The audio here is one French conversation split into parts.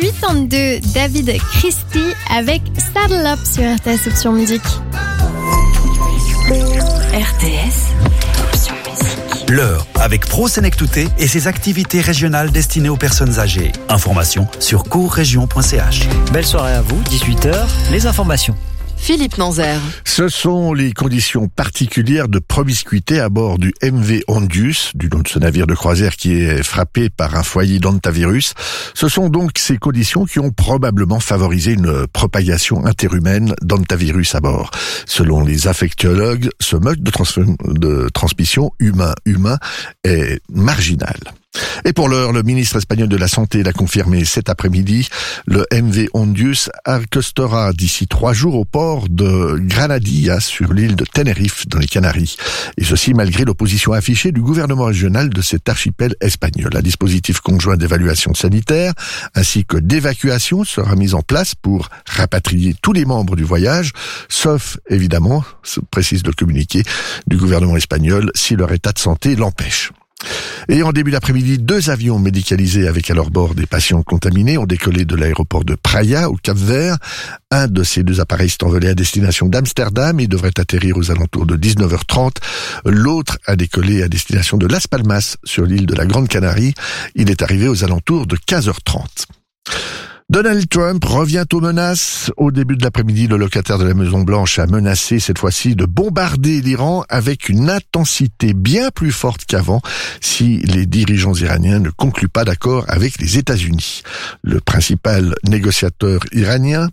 82, David Christie avec Saddle Up sur RTS Option Musique. RTS Option Musique. L'heure avec Pro Sénectouté et ses activités régionales destinées aux personnes âgées. Informations sur courregion.ch. Belle soirée à vous, 18h, les informations. Philippe Nanzer. Ce sont les conditions particulières de promiscuité à bord du MV Ondius, du nom de ce navire de croisière qui est frappé par un foyer d'hantavirus. Ce sont donc ces conditions qui ont probablement favorisé une propagation interhumaine d'hantavirus à bord. Selon les infectiologues, ce mode de transmission humain-humain est marginal. Et pour l'heure, le ministre espagnol de la Santé l'a confirmé cet après-midi. Le MV Ondius accostera d'ici 3 jours au port de Granadilla sur l'île de Tenerife dans les Canaries. Et ceci malgré l'opposition affichée du gouvernement régional de cet archipel espagnol. Un dispositif conjoint d'évaluation sanitaire ainsi que d'évacuation sera mis en place pour rapatrier tous les membres du voyage, sauf évidemment, précise le communiqué du gouvernement espagnol, si leur état de santé l'empêche. Et en début d'après-midi, 2 avions médicalisés avec à leur bord des patients contaminés ont décollé de l'aéroport de Praia, au Cap-Vert. Un de ces 2 appareils s'est envolé à destination d'Amsterdam et devrait atterrir aux alentours de 19h30. L'autre a décollé à destination de Las Palmas, sur l'île de la Grande Canarie. Il est arrivé aux alentours de 15h30. Donald Trump revient aux menaces. Au début de l'après-midi, le locataire de la Maison-Blanche a menacé cette fois-ci de bombarder l'Iran avec une intensité bien plus forte qu'avant si les dirigeants iraniens ne concluent pas d'accord avec les États-Unis. Pour le principal négociateur iranien,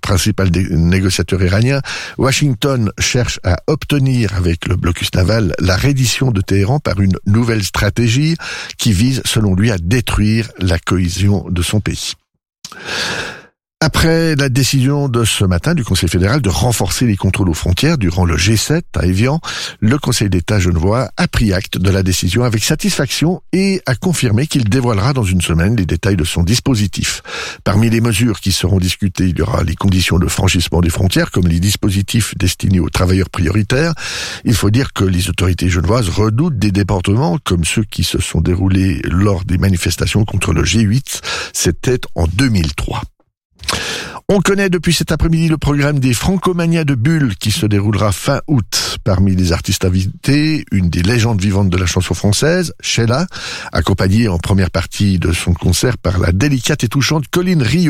Washington cherche à obtenir avec le blocus naval la reddition de Téhéran par une nouvelle stratégie qui vise, selon lui, à détruire la cohésion de son pays. Après la décision de ce matin du Conseil fédéral de renforcer les contrôles aux frontières durant le G7 à Évian, le Conseil d'État genevois a pris acte de la décision avec satisfaction et a confirmé qu'il dévoilera dans une semaine les détails de son dispositif. Parmi les mesures qui seront discutées, il y aura les conditions de franchissement des frontières, comme les dispositifs destinés aux travailleurs prioritaires. Il faut dire que les autorités genevoises redoutent des débordements comme ceux qui se sont déroulés lors des manifestations contre le G8. C'était en 2003. On connaît depuis cet après-midi le programme des Francomania de Bulle qui se déroulera fin août. Parmi les artistes invités, une des légendes vivantes de la chanson française, Sheila, accompagnée en première partie de son concert par la délicate et touchante Colline Rio.